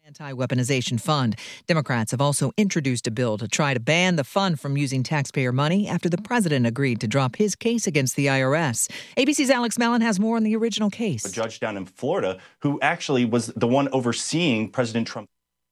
Anti-Weaponization Fund. Democrats have also introduced a bill to try to ban the fund from using taxpayer money after the president agreed to drop his case against the IRS. ABC's Alex Mellon has more on the original case. A judge down in Florida who actually was the one overseeing President Trump.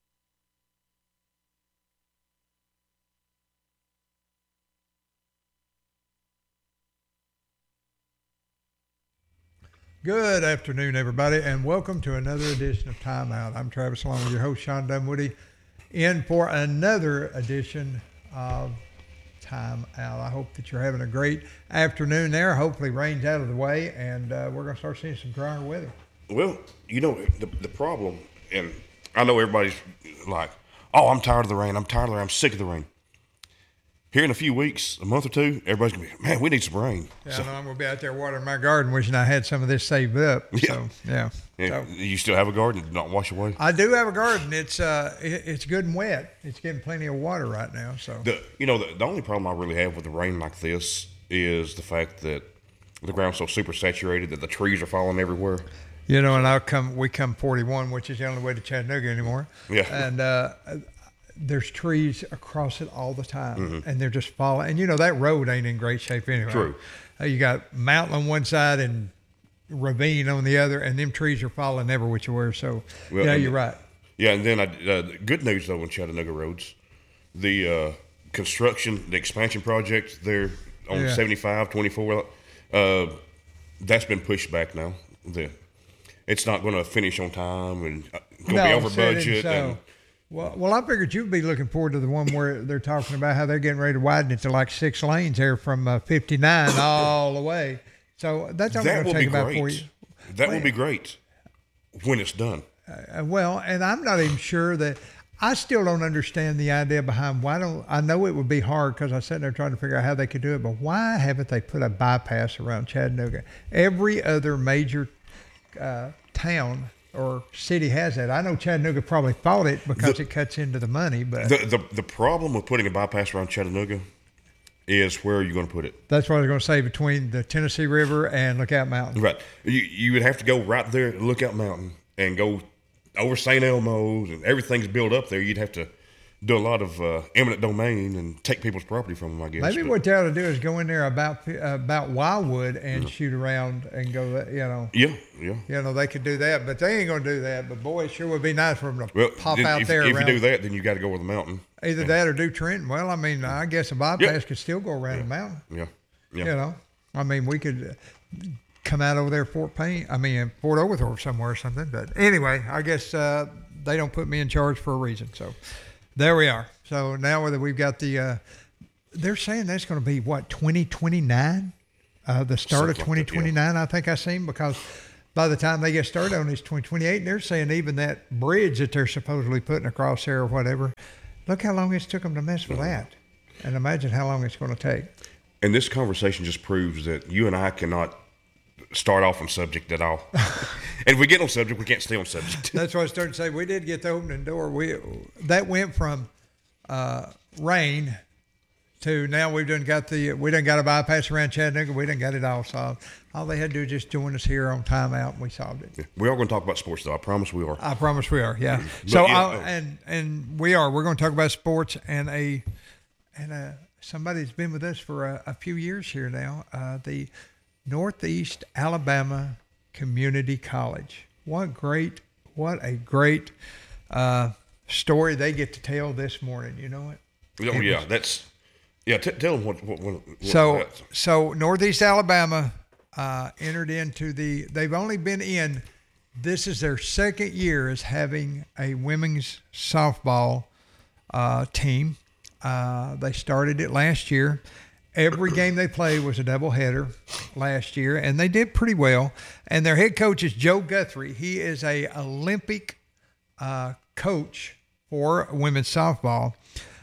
Good afternoon, everybody, and welcome to another edition of Time Out. I'm Travis, along with your host, Sean Dunwoody, in for another edition of Time Out. I hope that you're having a great afternoon there. Hopefully rain's out of the way, and we're going to start seeing some drier weather. Well, you know, the problem, and I know everybody's like, oh, I'm tired of the rain. I'm sick of the rain. Here in a few weeks, a month or two, everybody's going to be, man, we need some rain. Yeah, so, I know I'm going to be out there watering my garden, wishing I had some of this saved up. Yeah. So, yeah. So, you still have a garden? Did not wash away? I do have a garden. It's good and wet. It's getting plenty of water right now. So the only problem I really have with the rain like this is the fact that the ground's so super saturated that the trees are falling everywhere. You know, and we come 41, which is the only way to Chattanooga anymore. Yeah. And there's trees across it all the time, and they're just falling. And, you know, that road ain't in great shape anyway. True. You got mountain on one side and ravine on the other, and them trees are falling every which way. So, well, yeah, you're right. Yeah, and then good news, though, on Chattanooga roads. The construction, the expansion project there on 75, 24, that's been pushed back now. It's not going to finish on time and going to be over budget. Well, I figured you'd be looking forward to the one where they're talking about how they're getting ready to widen it to like 6 lanes there from 59 all the way. So that's only going to take about 4 years. That will be great when it's done. Well, and I'm not even sure that I still don't understand the idea behind I know it would be hard because I was sitting there trying to figure out how they could do it, but why haven't they put a bypass around Chattanooga? Every other major town or city has that. I know Chattanooga probably fought it because it cuts into the money, but the problem with putting a bypass around Chattanooga is where are you going to put it? That's what I was going to say, between the Tennessee River and Lookout Mountain. Right. You would have to go right there at Lookout Mountain and go over St. Elmo's, and everything's built up there. You'd have to do a lot of eminent domain and take people's property from them, I guess. Maybe what they ought to do is go in there about Wildwood and shoot around and go, you know. Yeah. You know, they could do that, but they ain't going to do that. But, boy, it sure would be nice for them to pop out there. If you do that, then you got to go over the mountain. Either that or do Trenton. Well, I mean, I guess a bypass could still go around the mountain. Yeah. You know, I mean, we could come out over there Fort Oglethorpe somewhere or something. But anyway, I guess they don't put me in charge for a reason. So there we are. So now whether we've got they're saying that's going to be, 2029? The start of 2029, I think I seen, because by the time they get started on this 2028, and they're saying even that bridge that they're supposedly putting across there or whatever, look how long it's took them to mess with that. And imagine how long it's going to take. And this conversation just proves that you and I cannot start off on subject at all. And if we get on subject, we can't stay on subject. That's what I was starting to say. We did get the opening door. That went from rain to now we done got a bypass around Chattanooga. We done got it all solved. All they had to do is just join us here on Time Out, and we solved it. Yeah. We are going to talk about sports, though. I promise we are. I promise we are. Yeah. And we are. We're going to talk about sports and somebody that's been with us for a few years here now. The Northeast Alabama Community College. What a great story they get to tell this morning. You know it? Oh, yeah. Tell them what So Northeast Alabama entered into they've only been in, this is their second year as having a women's softball team. They started it last year. Every game they played was a doubleheader last year, and they did pretty well. And their head coach is Joe Guthrie. He is a Olympic coach for women's softball.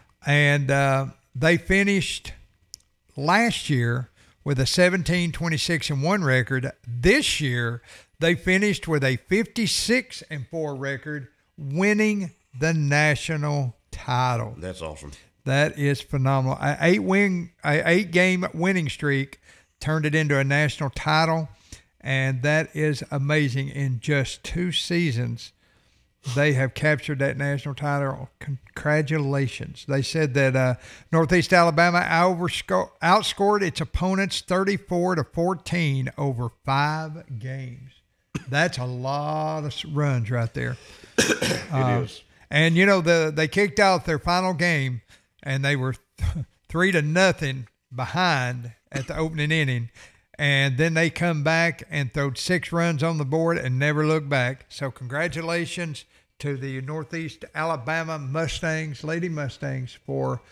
And they finished last year with a 17-26-1 record. This year, they finished with a 56-4 record, winning the national title. That's awesome. That is phenomenal. An 8-game winning streak turned it into a national title, and that is amazing. In just 2 seasons, they have captured that national title. Congratulations. They said that Northeast Alabama outscored its opponents 34-14 over 5 games. That's a lot of runs right there. It is. And, they kicked out their final game, and they were 3-0 behind at the opening inning. And then they come back and throw 6 runs on the board and never look back. So congratulations to the Northeast Alabama Mustangs, Lady Mustangs, for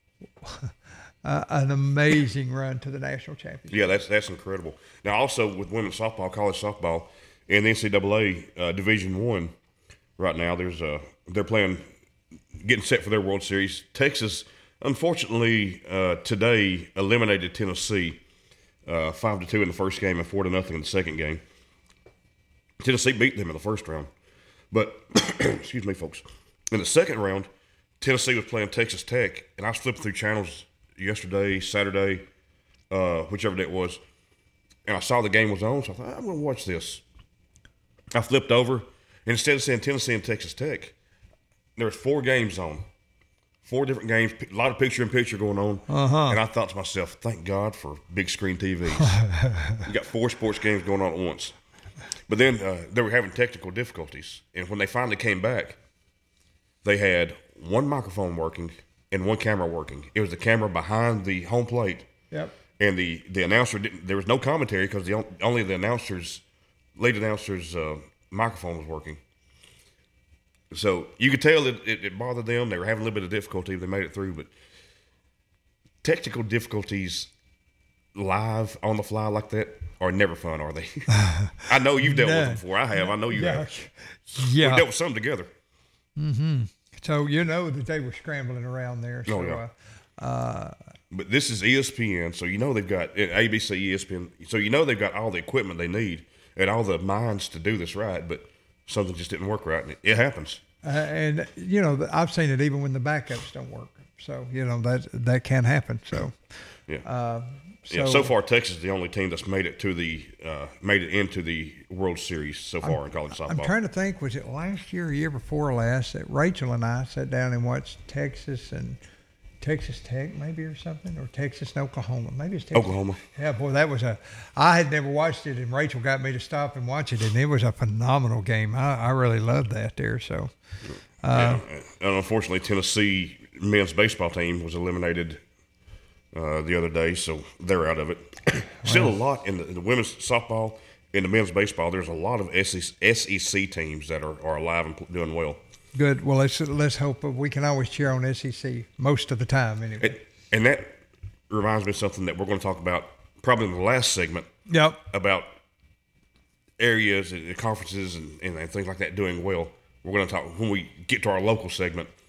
an amazing run to the national championship. Yeah, that's incredible. Now, also with women's softball, college softball, in the NCAA Division I right now, they're playing, getting set for their World Series. Texas, unfortunately, today eliminated Tennessee 5-2 in the first game and 4-0 in the second game. Tennessee beat them in the first round. But, excuse me, folks, in the second round, Tennessee was playing Texas Tech, and I was flipping through channels yesterday, Saturday, whichever day it was, and I saw the game was on, so I thought, I'm going to watch this. I flipped over, and instead of saying Tennessee and Texas Tech, there was 4 games on. 4 different games, a lot of picture-in-picture going on. And I thought to myself, thank God for big screen TVs. You got 4 sports games going on at once. But then they were having technical difficulties. And when they finally came back, they had 1 microphone working and 1 camera working. It was the camera behind the home plate. Yep. And the announcer there was no commentary because only the lead announcer's microphone was working. So you could tell it bothered them. They were having a little bit of difficulty. They made it through, but technical difficulties live on the fly like that are never fun, are they? I know you've dealt with them before. I have. I know you have. Yeah. We dealt with some together. Mm-hmm. So that they were scrambling around there. So, but this is ESPN, so they've got ABC, ESPN. So they've got all the equipment they need and all the minds to do this right, but something just didn't work right, and it happens. And I've seen it even when the backups don't work. So that can happen. So so far Texas is the only team that's made it into the World Series so far in college softball. I'm trying to think, was it last year or year before last that Rachel and I sat down and watched Texas and Texas Tech maybe or something, or Texas and Oklahoma. Maybe it's Texas. Oklahoma. Yeah, boy, I had never watched it, and Rachel got me to stop and watch it, and it was a phenomenal game. I really loved that there. So, and unfortunately, Tennessee men's baseball team was eliminated the other day, so they're out of it. Still a lot in the women's softball, in the men's baseball. There's a lot of SEC teams that are alive and doing well. Good. Well, let's hope we can always cheer on SEC most of the time anyway. And that reminds me of something that we're going to talk about probably in the last segment. Yep. About areas and conferences and things like that doing well. We're going to talk when we get to our local segment.